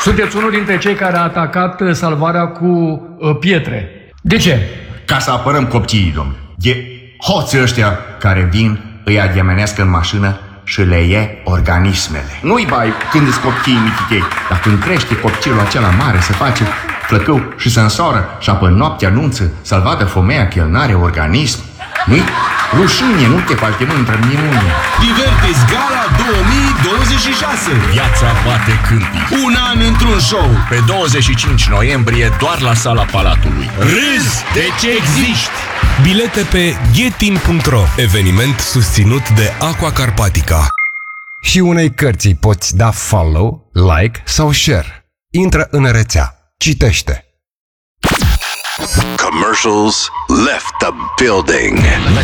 Sunteți unul dintre cei care a atacat Salvarea cu pietre. De ce? Ca să apărăm copiii, domnule. E hoții ăștia care vin, îi aghemenesc în mașină și le ie organismele. Nu-i bai când îți copiii michichei, dar când crește copilul acela mare, se face flăcău și se însoară și apă noaptea anunță să-l vadă femeia că el n-are organism. Nu-i rușine, nu te faci între minune. Divertis Gala 2026. Viața bate câmpii. Un an într-un show. Pe 25 noiembrie doar la Sala Palatului. Râzi de ce existi. Bilete pe getin.ro. Eveniment susținut de Aqua Carpatica. Și unei cărți poți da follow, like sau share. Intră în rețea. Citește. Commercials left the building.